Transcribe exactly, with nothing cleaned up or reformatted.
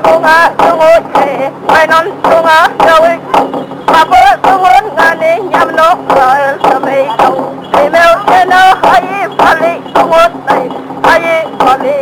bunga tungote mainon tunga dawi Papa tungon ngani nyamno kael samay kau Email tena hai pali tungot